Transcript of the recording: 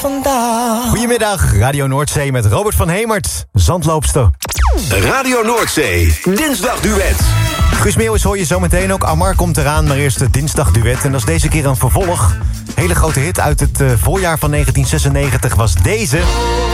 Goedemiddag, Radio Noordzee met Robert van Hemert, zandloopster. Radio Noordzee, dinsdagduet. Guus Meeuwis hoor je zometeen ook. Amar komt eraan, maar eerst het dinsdagduet. En dat is deze keer een vervolg. Hele grote hit uit het voorjaar van 1996 was deze.